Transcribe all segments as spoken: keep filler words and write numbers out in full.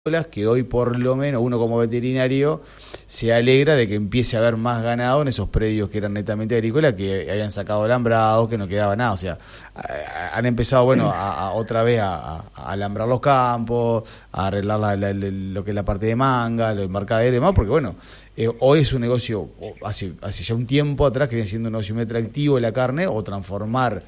que hoy por lo menos uno como veterinario se alegra de que empiece a haber más ganado en esos predios que eran netamente agrícolas, que habían sacado alambrados, que no quedaba nada. O sea, a, han empezado, bueno, a, a otra vez a, a alambrar los campos, a arreglar la, la, la, lo que es la parte de manga, lo embarcadero y demás, porque bueno, eh, hoy es un negocio, hace, hace ya un tiempo atrás que viene siendo un negocio muy atractivo la carne, o transformar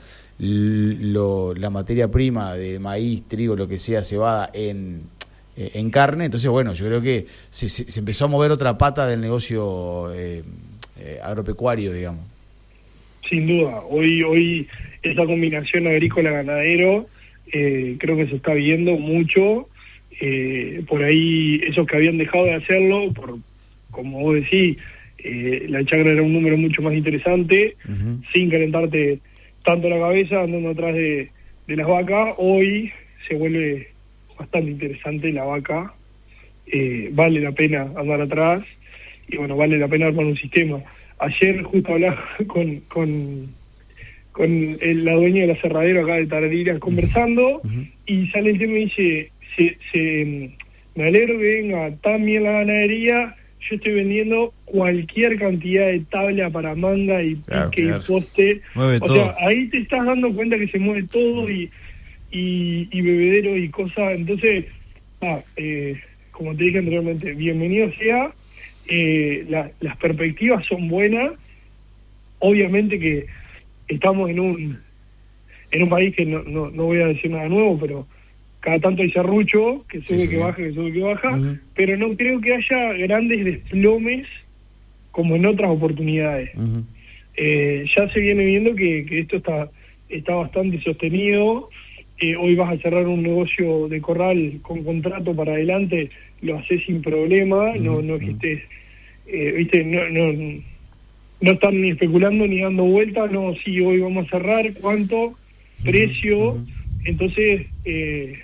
lo, la materia prima de maíz, trigo, lo que sea, cebada, en en carne. Entonces bueno, yo creo que se, se, se empezó a mover otra pata del negocio eh, eh, agropecuario, digamos. Sin duda, hoy hoy esa combinación agrícola-ganadero eh, creo que se está viendo mucho, eh, por ahí esos que habían dejado de hacerlo, por como vos decís, eh, la chacra era un número mucho más interesante, uh-huh. sin calentarte tanto la cabeza andando atrás de, de las vacas. Hoy se vuelve bastante interesante la vaca, eh, vale la pena andar atrás y bueno, vale la pena armar un sistema. Ayer justo hablaba con con, con el, la dueña del aserradero acá de Tarariras conversando, uh-huh. y sale el tema y dice, se, se, me alegro que venga también la ganadería, yo estoy vendiendo cualquier cantidad de tabla para manga y claro, pique claro. y poste, mueve o todo. sea, ahí te estás dando cuenta que se mueve todo y Y, y bebedero y cosas. Entonces, ah, eh, como te dije anteriormente, bienvenido sea. Eh, la, las perspectivas son buenas. Obviamente que estamos en un en un país que no, no, no voy a decir nada nuevo, pero cada tanto hay serrucho, que sube, sí, sí. que baja, que sube, que baja, uh-huh. pero no creo que haya grandes desplomes como en otras oportunidades. Uh-huh. Eh, ya se viene viendo que, que esto está, está bastante sostenido. Eh, hoy vas a cerrar un negocio de corral con contrato para adelante, lo haces sin problema, no no estés, eh, viste, no, no no están ni especulando ni dando vueltas, no, sí, hoy vamos a cerrar, cuánto, precio, uh-huh. entonces eh,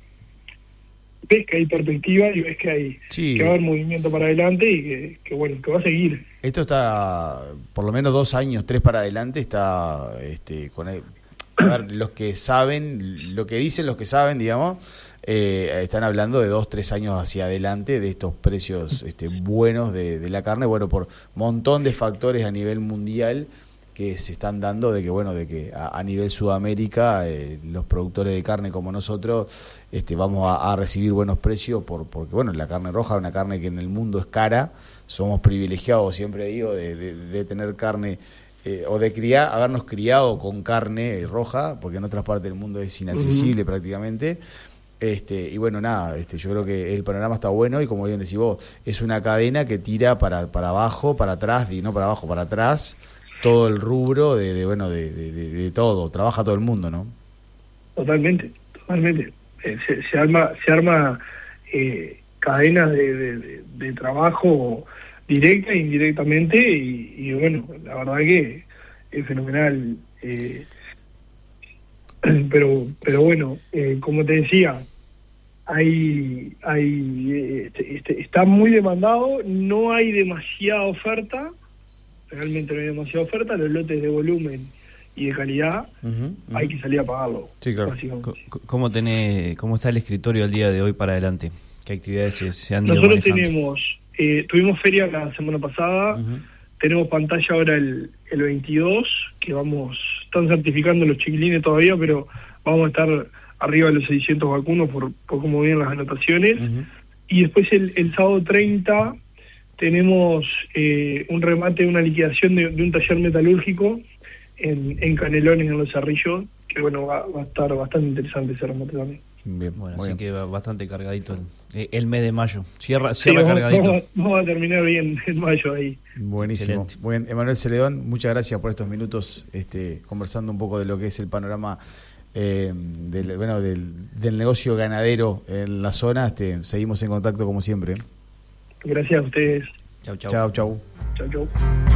ves que hay perspectiva y ves que hay sí. que va a haber movimiento para adelante y que, que bueno, que va a seguir. Esto está, por lo menos dos años, tres para adelante, está este con el, a ver, los que saben, lo que dicen los que saben, digamos, eh, están hablando de dos, tres años hacia adelante de estos precios este, buenos de, de la carne, bueno, por montón de factores a nivel mundial que se están dando, de que bueno, de que a, a nivel Sudamérica eh, los productores de carne como nosotros este, vamos a, a recibir buenos precios, por porque bueno, la carne roja es una carne que en el mundo es cara, somos privilegiados, siempre digo, de, de, de tener carne, Eh, o de criar, habernos criado con carne eh, roja, porque en otras partes del mundo es inaccesible uh-huh. prácticamente. Este, y bueno, nada, este, yo creo que el panorama está bueno y como bien decís vos, es una cadena que tira para, para abajo, para atrás, y no para abajo, para atrás, todo el rubro de, de bueno, de, de, de, de todo, trabaja todo el mundo, ¿no? Totalmente, totalmente. Eh, se, se arma, se arma eh, cadenas de, de, de, de trabajo directa e indirectamente, y, y bueno, la verdad que es fenomenal, eh, pero pero bueno, eh, como te decía, hay hay eh, este, está muy demandado, no hay demasiada oferta, realmente no hay demasiada oferta, los lotes de volumen y de calidad uh-huh, uh-huh. hay que salir a pagarlo. Sí, claro. ¿Cómo tenés, cómo está el escritorio al día de hoy para adelante? ¿Qué actividades se, se han ido Nosotros manejando? tenemos Eh, tuvimos feria la semana pasada, uh-huh. tenemos pantalla ahora el, el veintidós, que vamos, están certificando los chiquilines todavía, pero vamos a estar arriba de los seiscientos vacunos por, por cómo vienen las anotaciones, uh-huh. y después el, el sábado treinta tenemos eh, un remate, una liquidación de, de un taller metalúrgico en, en Canelones, en Los Cerrillos, que bueno, va, va a estar bastante interesante ese remate también. Bien, bueno, así que va bastante cargadito el, el mes de mayo. Cierra, cierra sí, vamos, cargadito. Vamos, vamos a terminar bien en mayo ahí. Buenísimo. Muy bien, Emanuel Celedón, muchas gracias por estos minutos este, conversando un poco de lo que es el panorama eh, del, bueno, del, del negocio ganadero en la zona. Este, seguimos en contacto como siempre. Gracias a ustedes. Chau, chau. Chau, chau. Chau, chau.